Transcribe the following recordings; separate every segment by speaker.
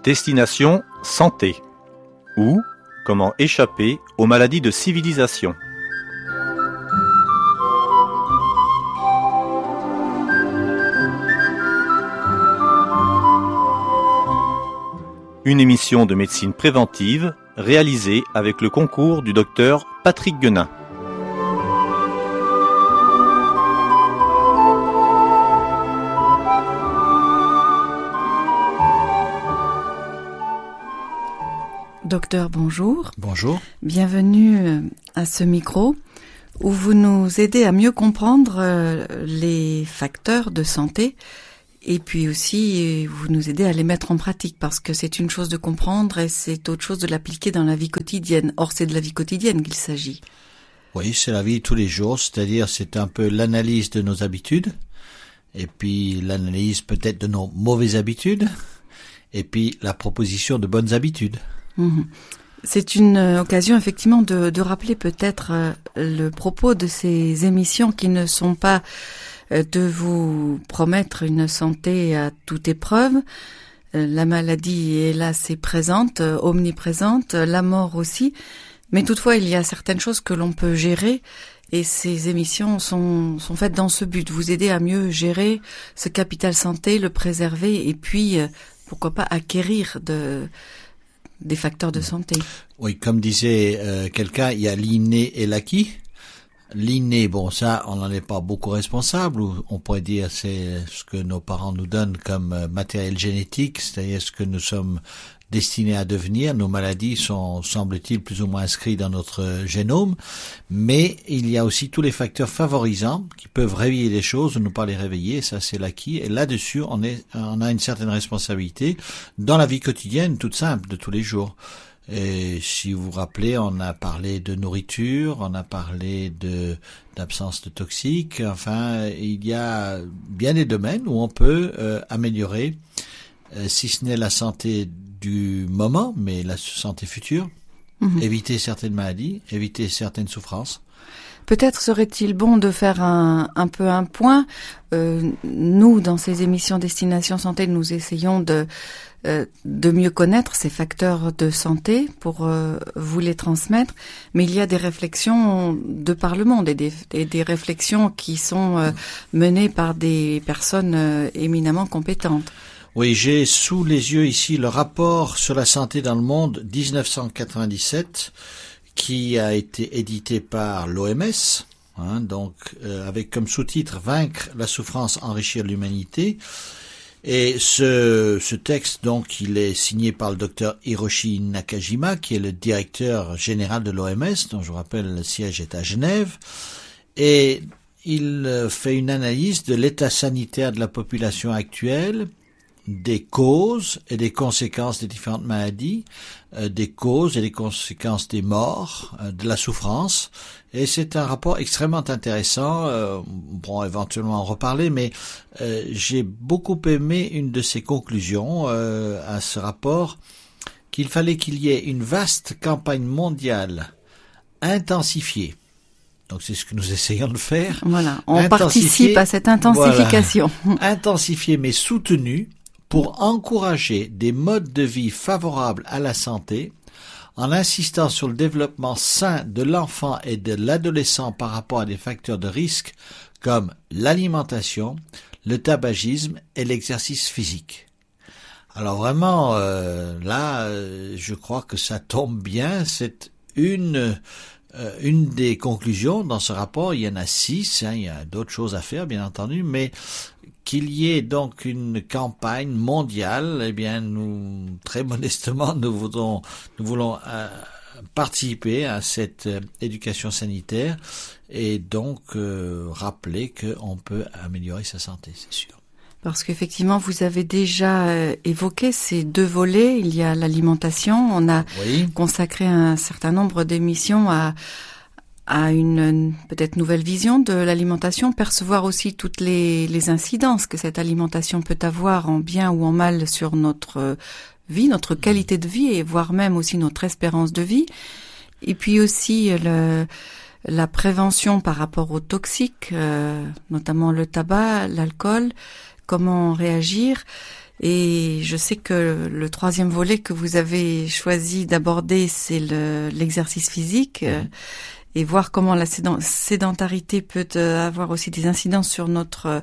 Speaker 1: Destination santé ou comment échapper aux maladies de civilisation. Une émission de médecine préventive réalisée avec le concours du docteur Patrick Guenin.
Speaker 2: Docteur, bonjour.
Speaker 3: Bonjour.
Speaker 2: Bienvenue à ce micro où vous nous aidez à mieux comprendre les facteurs de santé et puis aussi vous nous aidez à les mettre en pratique parce que c'est une chose de comprendre et c'est autre chose de l'appliquer dans la vie quotidienne. Or, c'est de la vie quotidienne qu'il s'agit.
Speaker 3: Oui, c'est la vie de tous les jours, c'est-à-dire c'est un peu l'analyse de nos habitudes et puis l'analyse peut-être de nos mauvaises habitudes et puis la proposition de bonnes habitudes.
Speaker 2: C'est une occasion effectivement de rappeler peut-être le propos de ces émissions qui ne sont pas de vous promettre une santé à toute épreuve. La maladie est là, c'est présente, omniprésente, la mort aussi. Mais toutefois, il y a certaines choses que l'on peut gérer et ces émissions sont faites dans ce but, vous aider à mieux gérer ce capital santé, le préserver et puis, pourquoi pas, acquérir des facteurs de santé.
Speaker 3: Oui, comme disait quelqu'un, il y a l'inné et l'acquis. L'inné, bon, ça, on n'en est pas beaucoup responsable, ou on pourrait dire c'est ce que nos parents nous donnent comme matériel génétique, c'est-à-dire ce que nous sommes destinés à devenir. Nos maladies sont, semble-t-il, plus ou moins inscrites dans notre génome, mais il y a aussi tous les facteurs favorisants qui peuvent réveiller les choses ou ne pas les réveiller, ça c'est l'acquis, et là-dessus on a une certaine responsabilité dans la vie quotidienne toute simple de tous les jours. Et si vous vous rappelez, on a parlé de nourriture, on a parlé d'absence de toxiques, enfin il y a bien des domaines où on peut améliorer, si ce n'est la santé du moment, mais la santé future, éviter certaines maladies, éviter certaines souffrances.
Speaker 2: Peut-être serait-il bon de faire un peu un point. Nous, dans ces émissions Destination Santé, nous essayons de mieux connaître ces facteurs de santé pour vous les transmettre. Mais il y a des réflexions de par le monde et des réflexions qui sont menées par des personnes éminemment compétentes.
Speaker 3: Oui, j'ai sous les yeux ici le rapport sur la santé dans le monde 1997 qui a été édité par l'OMS, donc avec comme sous-titre « Vaincre la souffrance, enrichir l'humanité ». Et ce texte, donc, il est signé par le docteur Hiroshi Nakajima, qui est le directeur général de l'OMS, dont je vous rappelle le siège est à Genève, et il fait une analyse de l'état sanitaire de la population actuelle, des causes et des conséquences des différentes maladies, des causes et des conséquences des morts, de la souffrance. Et c'est un rapport extrêmement intéressant. On pourra éventuellement en reparler, mais j'ai beaucoup aimé une de ses conclusions à ce rapport, qu'il fallait qu'il y ait une vaste campagne mondiale intensifiée. Donc c'est ce que nous essayons de faire.
Speaker 2: Voilà, on participe à cette intensification.
Speaker 3: Voilà, intensifiée mais soutenue, pour encourager des modes de vie favorables à la santé, en insistant sur le développement sain de l'enfant et de l'adolescent par rapport à des facteurs de risque comme l'alimentation, le tabagisme et l'exercice physique. Alors vraiment, là, je crois que ça tombe bien, c'est une des conclusions dans ce rapport. Il y en a 6, il y a d'autres choses à faire bien entendu, mais qu'il y ait donc une campagne mondiale, eh bien nous, très modestement, nous voulons participer à cette éducation sanitaire et donc rappeler qu'on peut améliorer sa santé, c'est sûr.
Speaker 2: Parce qu'effectivement, vous avez déjà évoqué ces deux volets. Il y a l'alimentation. On a consacré un certain nombre d'émissions à une peut-être nouvelle vision de l'alimentation, percevoir aussi toutes les incidences que cette alimentation peut avoir en bien ou en mal sur notre vie, notre qualité de vie et voire même aussi notre espérance de vie. Et puis aussi la prévention par rapport aux toxiques, notamment le tabac, l'alcool, comment réagir. Et je sais que le troisième volet que vous avez choisi d'aborder, c'est l'exercice physique. Et voir comment la sédentarité peut avoir aussi des incidences sur notre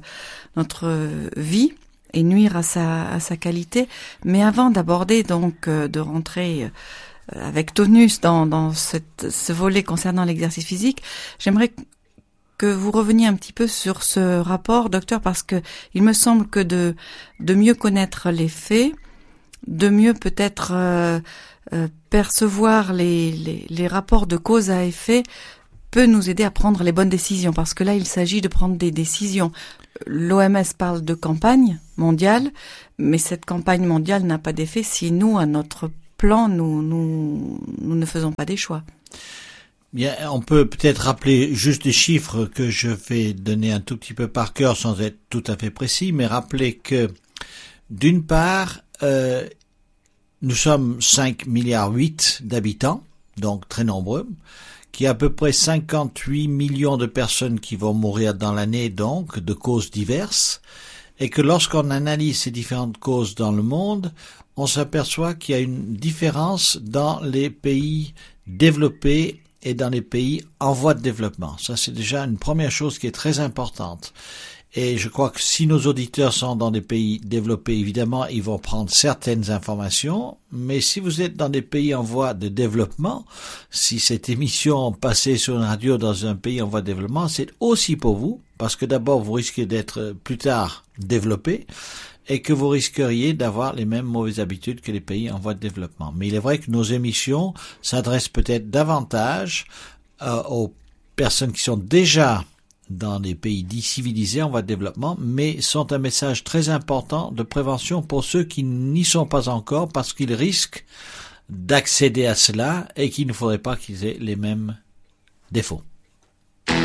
Speaker 2: vie et nuire à sa qualité. Mais avant d'aborder donc de rentrer avec tonus dans ce volet concernant l'exercice physique, j'aimerais que vous reveniez un petit peu sur ce rapport, docteur, parce que il me semble que de mieux connaître les faits, de mieux peut-être percevoir les rapports de cause à effet peut nous aider à prendre les bonnes décisions, parce que là, il s'agit de prendre des décisions. L'OMS parle de campagne mondiale, mais cette campagne mondiale n'a pas d'effet si nous, à notre plan, nous ne faisons pas des choix.
Speaker 3: Bien, on peut peut-être rappeler juste des chiffres que je vais donner un tout petit peu par cœur sans être tout à fait précis, mais rappeler que, d'une part, nous sommes 5,8 milliards d'habitants, donc très nombreux, qu'il y a à peu près 58 millions de personnes qui vont mourir dans l'année, donc, de causes diverses, et que lorsqu'on analyse ces différentes causes dans le monde, on s'aperçoit qu'il y a une différence dans les pays développés et dans les pays en voie de développement. Ça, c'est déjà une première chose qui est très importante. Et je crois que si nos auditeurs sont dans des pays développés, évidemment, ils vont prendre certaines informations. Mais si vous êtes dans des pays en voie de développement, si cette émission passait sur une radio dans un pays en voie de développement, c'est aussi pour vous. Parce que d'abord, vous risquez d'être plus tard développé et que vous risqueriez d'avoir les mêmes mauvaises habitudes que les pays en voie de développement. Mais il est vrai que nos émissions s'adressent peut-être davantage aux personnes qui sont déjà dans des pays dits civilisés en voie de développement, mais sont un message très important de prévention pour ceux qui n'y sont pas encore, parce qu'ils risquent d'accéder à cela et qu'il ne faudrait pas qu'ils aient les mêmes défauts.